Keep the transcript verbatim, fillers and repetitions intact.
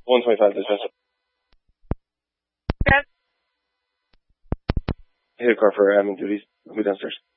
one twenty-five dismissal. Okay. Hit a car for admin duties. I'll be downstairs.